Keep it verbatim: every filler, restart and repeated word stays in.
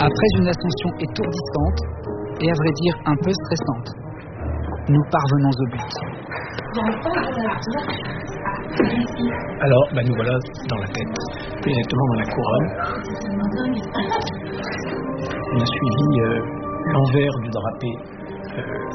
Après une ascension étourdissante et à vrai dire un peu stressante, nous parvenons au but. Alors, bah nous voilà dans la tête, plus exactement dans la couronne. On a suivi euh, l'envers du drapé euh,